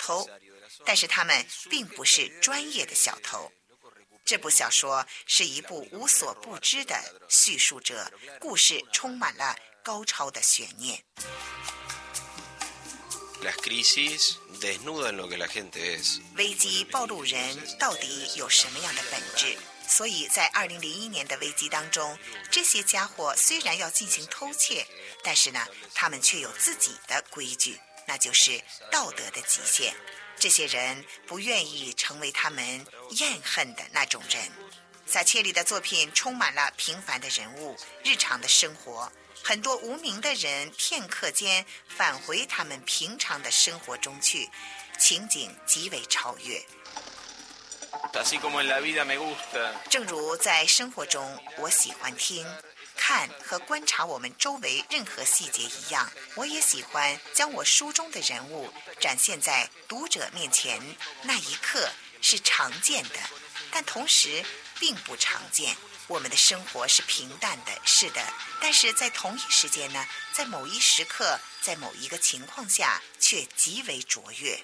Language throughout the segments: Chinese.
偷，但是他们并不是专业的小偷。这部小说是一部无所不知的叙述者，故事充满了高超的悬念。危机暴露人到底有什么样的本质？所以在2001年的危机当中，这些家伙虽然要进行偷窃，但是呢，他们却有自己的规矩，那就是道德的极限。这些人不愿意成为他们厌恨的那种人。撒切里的作品充满了平凡的人物、日常的生活，很多无名的人片刻间返回他们平常的生活中去，情景极为超越。正如在生活中我喜欢听、看和观察我们周围任何细节一样，我也喜欢将我书中的人物展现在读者面前。那一刻是常见的，但同时并不常见。我们的生活是平淡的，是的，但是在同一时间呢，在某一时刻，在某一个情况下，却极为卓越。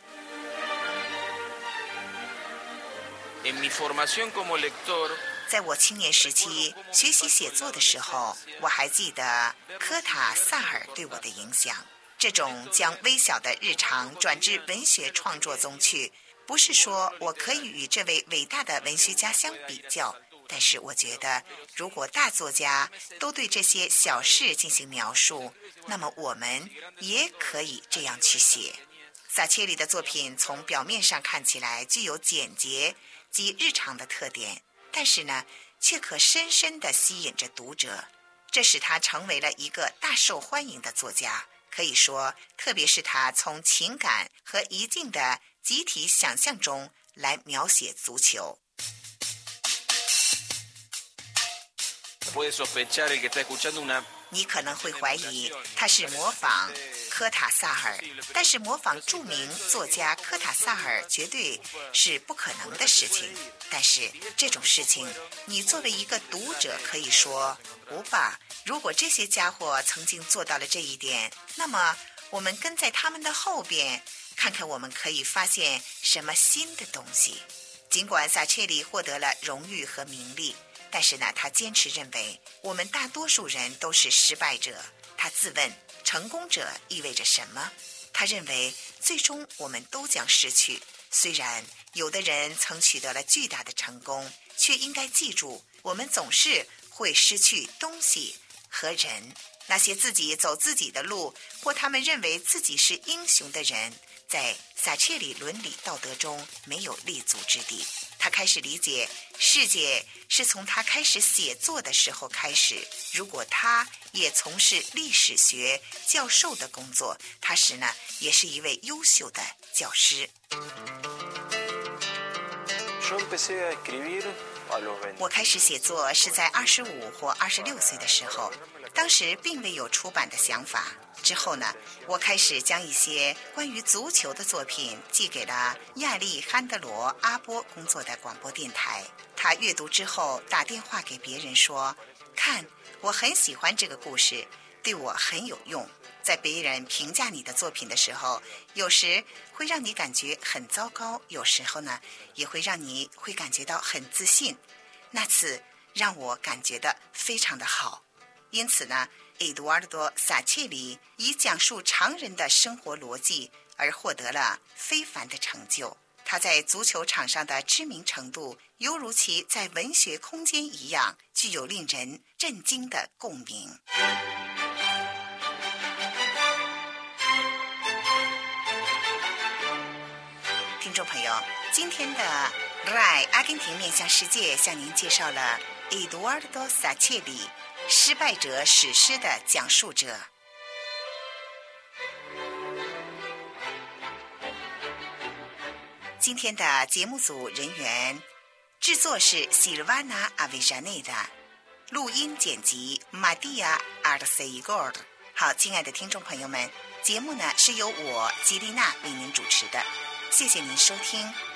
在我青年时期学习写作的时候，我还记得科塔萨尔对我的影响。这种将微小的日常转至文学创作中去，不是说我可以与这位伟大的文学家相比较，但是我觉得如果大作家都对这些小事进行描述，那么我们也可以这样去写。撒切里的作品从表面上看起来具有简洁及日常的特点，但是呢，却可深深地吸引着读者，这使他成为了一个大受欢迎的作家。可以说，特别是他从情感和一定的集体想象中来描写足球。你可能会怀疑他是模仿科塔萨尔，但是模仿著名作家科塔萨尔绝对是不可能的事情。但是这种事情，你作为一个读者可以说，不吧，如果这些家伙曾经做到了这一点，那么我们跟在他们的后边，看看我们可以发现什么新的东西。尽管撒切里获得了荣誉和名利，但是呢，他坚持认为我们大多数人都是失败者。他自问，成功者意味着什么？他认为最终我们都将失去。虽然有的人曾取得了巨大的成功，却应该记住，我们总是会失去东西和人。那些自己走自己的路，或他们认为自己是英雄的人，在撒切里伦理道德中没有立足之地。他开始理解世界是从他开始写作的时候开始。如果他也从事历史学教授的工作，他时呢也是一位优秀的教师。我开始写作是在25或26岁的时候，当时并未有出版的想法。之后呢，我开始将一些关于足球的作品寄给了亚历罕德罗·阿波工作的广播电台。他阅读之后打电话给别人说，看，我很喜欢这个故事，对我很有用。在别人评价你的作品的时候，有时会让你感觉很糟糕，有时候呢，也会让你会感觉到很自信。那次让我感觉到非常的好。因此呢，埃杜瓦尔多·撒切里以讲述常人的生活逻辑而获得了非凡的成就。他在足球场上的知名程度，犹如其在文学空间一样，具有令人震惊的共鸣。听众朋友，今天的 RAI 阿根廷面向世界向您介绍了埃杜瓦尔多·撒切里失败者史诗的讲述者。今天的节目组人员制作是西尔瓦纳·阿维扎内达，录音剪辑马蒂亚·阿尔塞伊戈尔。好，亲爱的听众朋友们，节目呢是由我吉丽娜为您主持的，谢谢您收听。